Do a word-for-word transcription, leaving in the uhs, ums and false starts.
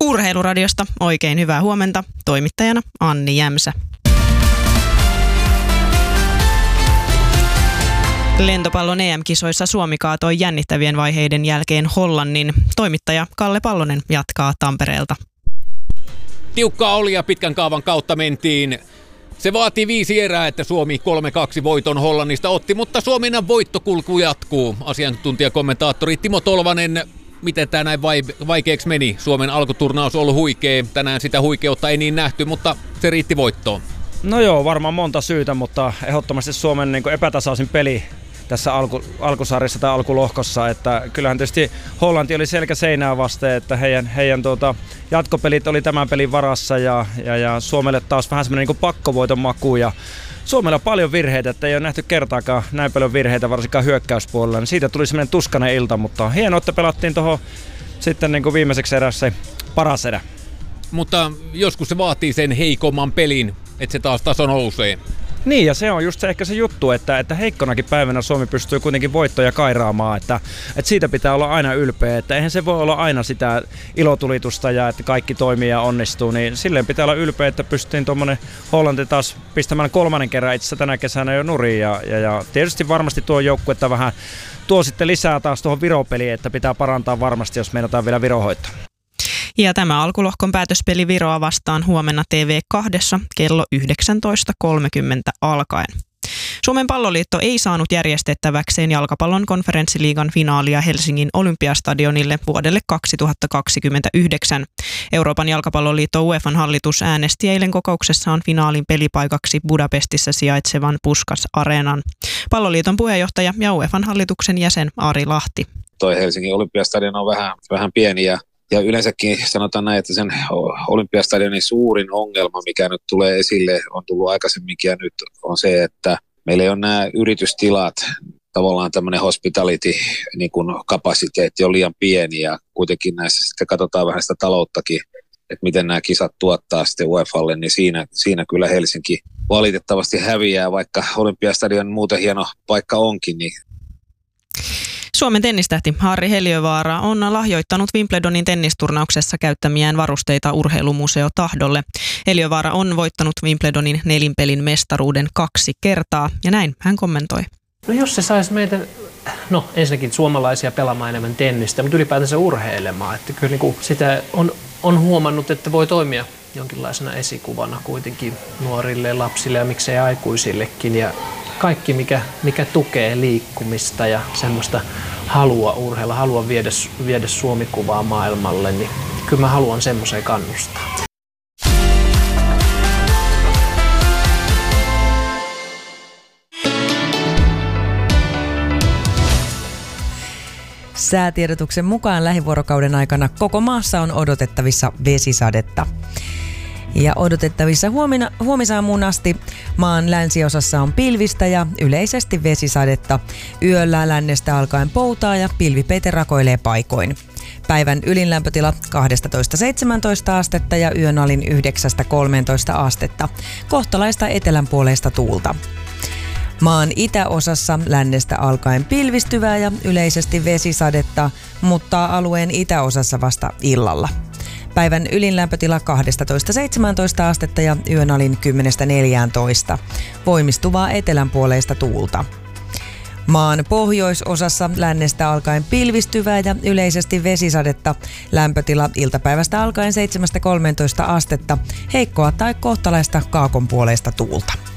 Urheiluradiosta oikein hyvää huomenta. Toimittajana Anni Jämsä. Lentopallon E M-kisoissa Suomi kaatoi jännittävien vaiheiden jälkeen Hollannin. Toimittaja Kalle Pallonen jatkaa Tampereelta. Tiukkaa oli ja pitkän kaavan kautta mentiin. Se vaatii viisi erää, että Suomi kolme kaksi voiton Hollannista otti, mutta Suomen voittokulku jatkuu. Asiantuntijakommentaattori Timo Tolvanen, miten tämä näin vaikeaksi meni? Suomen alkuturnaus on ollut huikea, tänään sitä huikeutta ei niin nähty, mutta se riitti voittoon. No joo, varmaan monta syytä, mutta ehdottomasti Suomen niin kuin epätasaisin peli tässä alku, alkusarjassa tai alkulohkossa, että kyllähän tietysti Hollanti oli selkä seinää vasten, että heidän, heidän tuota, jatkopelit oli tämän pelin varassa ja, ja, ja Suomelle taas vähän semmoinen niin kuin pakkovoiton maku ja Suomella paljon virheitä, että ei ole nähty kertaakaan näin paljon virheitä, varsinkaan hyökkäyspuolella, niin siitä tuli semmoinen tuskainen ilta, mutta hienoa, että pelattiin tuohon sitten niin kuin viimeiseksi erässä paras erä. Mutta joskus se vaatii sen heikomman pelin, että se taas taso nousee. Niin, ja se on just se, ehkä se juttu, että, että heikkonakin päivänä Suomi pystyy kuitenkin voittoja kairaamaan, että, että siitä pitää olla aina ylpeä, että eihän se voi olla aina sitä ilotulitusta ja että kaikki toimii ja onnistuu, niin silleen pitää olla ylpeä, että pystyttiin tuommoinen Hollanti taas pistämään kolmannen kerran itse tänä kesänä jo nurin ja, ja, ja tietysti varmasti tuo joukkuetta vähän tuo sitten lisää taas tuohon Viro-peliin, että pitää parantaa varmasti, jos meinataan vielä Viro hoitaa. Ja tämä alkulohkon päätöspeli Viroa vastaan huomenna T V kaksi kello yhdeksäntoista kolmekymmentä alkaen. Suomen palloliitto ei saanut järjestettäväkseen jalkapallon konferenssiliigan finaalia Helsingin Olympiastadionille vuodelle kaksituhattakaksikymmentäyhdeksän. Euroopan jalkapalloliitto UEFAn hallitus äänesti eilen kokouksessaan finaalin pelipaikaksi Budapestissa sijaitsevan Puskás-areenan. Palloliiton puheenjohtaja ja UEFAn hallituksen jäsen Ari Lahti. Toi Helsingin Olympiastadion on vähän, vähän pieni ja Ja yleensäkin sanotaan näin, että sen Olympiastadionin suurin ongelma, mikä nyt tulee esille, on tullut aikaisemminkin ja nyt on se, että meillä ei ole nämä yritystilat, tavallaan tämmöinen hospitality, niin kuin kapasiteetti on liian pieni ja kuitenkin näissä sitten katsotaan vähän sitä talouttakin, että miten nämä kisat tuottaa sitten UEFAlle, niin siinä, siinä kyllä Helsinki valitettavasti häviää, vaikka Olympiastadion muuten hieno paikka onkin, niin Suomen tennistähti Harri Heliövaara on lahjoittanut Wimbledonin tennisturnauksessa käyttämiään varusteita Urheilumuseo Tahdolle. Heliövaara on voittanut Wimbledonin nelinpelin mestaruuden kaksi kertaa ja näin hän kommentoi. No jos se saisi meitä, no ensinnäkin suomalaisia pelaamaan enemmän tennistä, mutta ylipäätänsä urheilemaan. Että kyllä niin kuin sitä on, on huomannut, että voi toimia jonkinlaisena esikuvana kuitenkin nuorille, lapsille ja miksei aikuisillekin. Ja kaikki, mikä, mikä tukee liikkumista ja semmoista halua urheilla, halua viedä, viedä Suomi-kuvaa maailmalle, niin kyllä mä haluan semmoiseen kannustaa. Säätiedotuksen mukaan lähivuorokauden aikana koko maassa on odotettavissa vesisadetta. Ja odotettavissa huomina, huomisaamuun asti maan länsiosassa on pilvistä ja yleisesti vesisadetta. Yöllä lännestä alkaen poutaa ja pilvipeite rakoilee paikoin. Päivän ylinlämpötila kaksitoista seitsemäntoista astetta ja yön alin yhdeksän kolmetoista astetta. Kohtalaista etelänpuoleista tuulta. Maan itäosassa lännestä alkaen pilvistyvää ja yleisesti vesisadetta, mutta alueen itäosassa vasta illalla. Päivän ylinlämpötila kaksitoista seitsemäntoista astetta ja yön alin kymmenen neljätoista. Voimistuvaa etelänpuoleista tuulta. Maan pohjoisosassa lännestä alkaen pilvistyvää ja yleisesti vesisadetta. Lämpötila iltapäivästä alkaen seitsemän kolmetoista astetta. Heikkoa tai kohtalaista kaakonpuoleista tuulta.